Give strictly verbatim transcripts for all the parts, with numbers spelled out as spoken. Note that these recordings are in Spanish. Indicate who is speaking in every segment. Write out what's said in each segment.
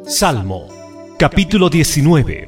Speaker 1: Salmo, capítulo diecinueve.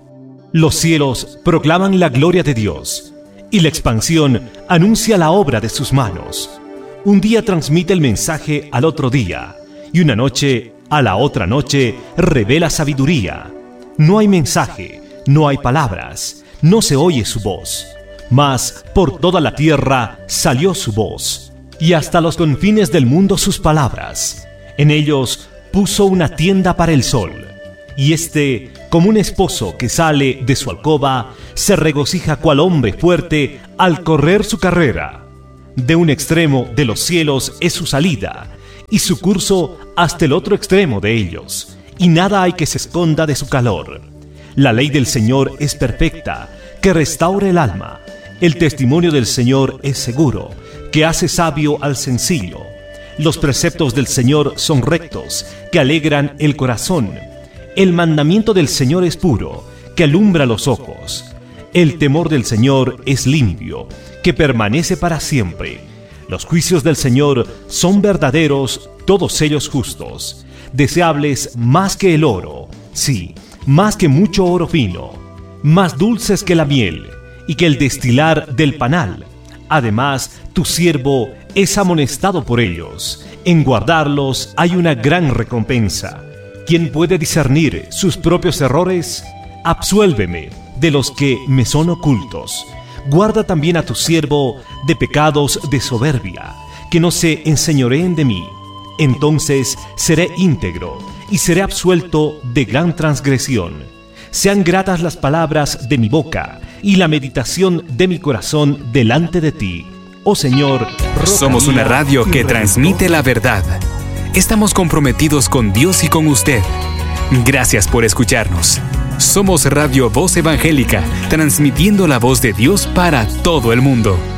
Speaker 1: Los cielos proclaman la gloria de Dios, y la expansión anuncia la obra de sus manos. Un día transmite el mensaje al otro día, y una noche a la otra noche revela sabiduría. No hay mensaje, no hay palabras, no se oye su voz. Mas por toda la tierra salió su voz, y hasta los confines del mundo sus palabras. En ellos puso una tienda para el sol, y éste, como un esposo que sale de su alcoba, se regocija cual hombre fuerte al correr su carrera. De un extremo de los cielos es su salida, y su curso hasta el otro extremo de ellos, y nada hay que se esconda de su calor. La ley del Señor es perfecta, que restaura el alma. El testimonio del Señor es seguro, que hace sabio al sencillo. Los preceptos del Señor son rectos, que alegran el corazón. El mandamiento del Señor es puro, que alumbra los ojos. El temor del Señor es limpio, que permanece para siempre. Los juicios del Señor son verdaderos, todos ellos justos. Deseables más que el oro, sí, más que mucho oro fino, más dulces que la miel y que el destilar del panal. Además, tu siervo es amonestado por ellos. En guardarlos hay una gran recompensa. ¿Quién puede discernir sus propios errores? Absuélveme de los que me son ocultos. Guarda también a tu siervo de pecados de soberbia, que no se enseñoreen de mí. Entonces seré íntegro y seré absuelto de gran transgresión. Sean gratas las palabras de mi boca y la meditación de mi corazón delante de ti, oh Señor.
Speaker 2: Somos una radio que transmite la verdad. Estamos comprometidos con Dios y con usted. Gracias por escucharnos. Somos Radio Voz Evangélica, transmitiendo la voz de Dios para todo el mundo.